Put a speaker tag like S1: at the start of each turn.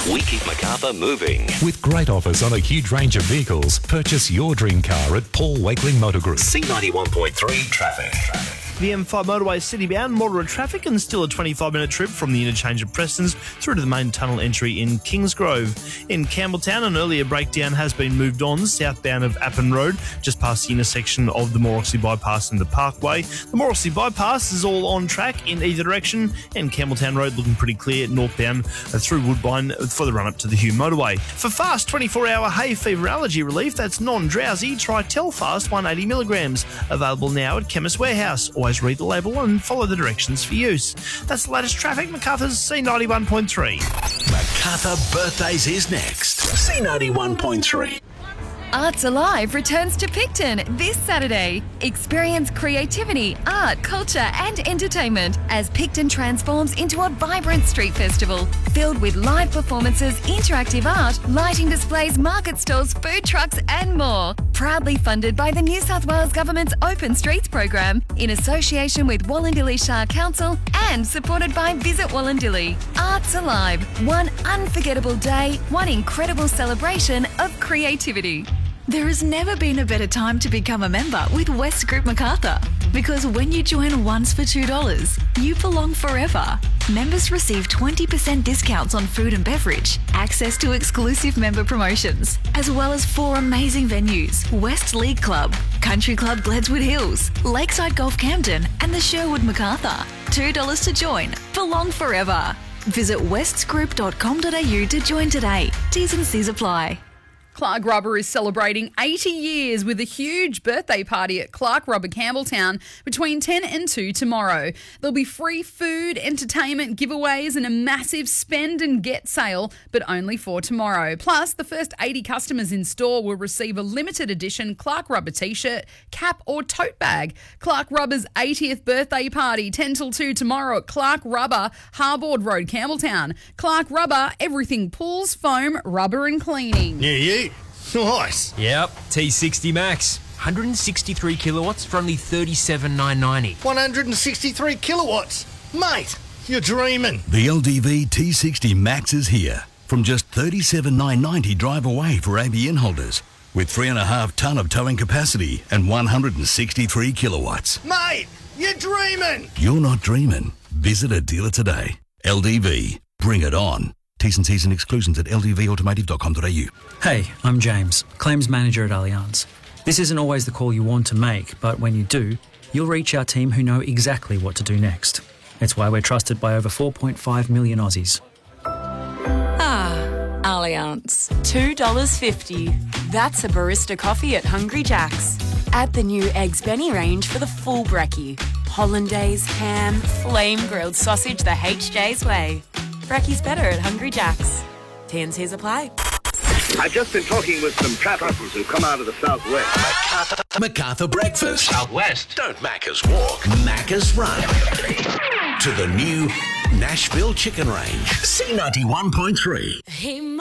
S1: We keep Macarthur moving.
S2: With great offers on a huge range of vehicles, purchase your dream car at Paul Wakeling Motor Group.
S1: C91.3 traffic.
S3: The M5 motorway city-bound, moderate traffic and still a 25-minute trip from the interchange of Prestons through to the main tunnel entry in Kingsgrove. In Campbelltown, an earlier breakdown has been moved on southbound of Appin Road, just past the intersection of the Morrissey Bypass and the Parkway. The Morrissey Bypass is all on track in either direction, and Campbelltown Road looking pretty clear northbound through Woodbine for the run-up to the Hume motorway. For fast 24-hour hay fever allergy relief that's non-drowsy, try Telfast 180 milligrams. Available now at Chemist Warehouse. Always read the label and follow the directions for use. That's the latest traffic. Macarthur's C91.3.
S1: Macarthur Birthdays is next. C91.3.
S4: Arts Alive returns to Picton this Saturday. Experience creativity, art, culture and entertainment as Picton transforms into a vibrant street festival filled with live performances, interactive art, lighting displays, market stalls, food trucks and more. Proudly funded by the New South Wales Government's Open Streets program in association with Wallandilly Shire Council and supported by Visit Wallandilly. Arts Alive, one unforgettable day, one incredible celebration of creativity.
S5: There has never been a better time to become a member with West Group Macarthur. Because when you join once for $2, you belong forever. Members receive 20% discounts on food and beverage, access to exclusive member promotions, as well as 4 amazing venues: West League Club, Country Club Gledswood Hills, Lakeside Golf Camden, and the Sherwood Macarthur. $2 to join. Belong forever. Visit westsgroup.com.au to join today. T's and C's apply.
S6: Clark Rubber is celebrating 80 years with a huge birthday party at Clark Rubber Campbelltown between 10 and 2 tomorrow. There'll be free food, entertainment, giveaways and a massive spend and get sale, but only for tomorrow. Plus, the first 80 customers in store will receive a limited edition Clark Rubber t-shirt, cap or tote bag. Clark Rubber's 80th birthday party, 10 till 2 tomorrow at Clark Rubber, Harbord Road, Campbelltown. Clark Rubber, everything pools, foam, rubber and cleaning.
S7: Yeah. Nice.
S8: Yep, T60 Max. 163 kilowatts for only $37,990.
S7: 163 kilowatts. Mate, you're dreaming.
S9: The LDV T60 Max is here. From just $37,990 drive away for ABN holders. With 3.5 tonne of towing capacity and 163 kilowatts.
S7: Mate, you're dreaming.
S9: You're not dreaming. Visit a dealer today. LDV. Bring it on. T's and C's and exclusions at ldvautomotive.com.au.
S10: Hey, I'm James, Claims Manager at Allianz. This isn't always the call you want to make, but when you do, you'll reach our team who know exactly what to do next. It's why we're trusted by over 4.5 million Aussies.
S11: Allianz. $2.50. That's a barista coffee at Hungry Jack's. Add the new Eggs Benny range for the full brekkie. Hollandaise, ham, flame-grilled sausage the HJ's way. Brekkie's better at Hungry Jack's. T&Cs apply.
S12: I've just been talking with some trappers who come out of the southwest.
S1: Macarthur Breakfast. Southwest. Don't Macca's walk. Macca's run. To the new Nashville Chicken Range. C91.3.